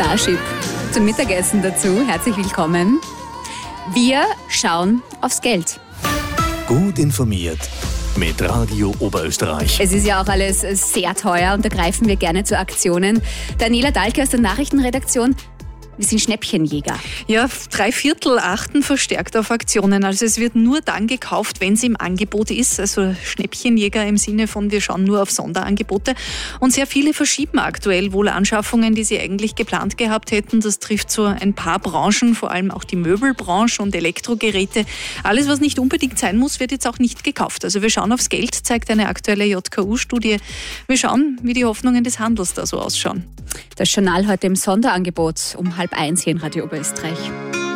Starship zum Mittagessen dazu. Herzlich willkommen. Wir schauen aufs Geld. Gut informiert mit Radio Oberösterreich. Es ist ja auch alles sehr teuer und da greifen wir gerne zu Aktionen. Daniela Dahlke aus der Nachrichtenredaktion. Wir sind Schnäppchenjäger. Ja, 3/4 achten verstärkt auf Aktionen. Also es wird nur dann gekauft, wenn es im Angebot ist. Also Schnäppchenjäger im Sinne von, wir schauen nur auf Sonderangebote. Und sehr viele verschieben aktuell wohl Anschaffungen, die sie eigentlich geplant gehabt hätten. Das trifft so ein paar Branchen, vor allem auch die Möbelbranche und Elektrogeräte. Alles, was nicht unbedingt sein muss, wird jetzt auch nicht gekauft. Also wir schauen aufs Geld, zeigt eine aktuelle JKU-Studie. Wir schauen, wie die Hoffnungen des Handels da so ausschauen. Das Journal heute im Sonderangebot um 12:30 hier in Radio Oberösterreich.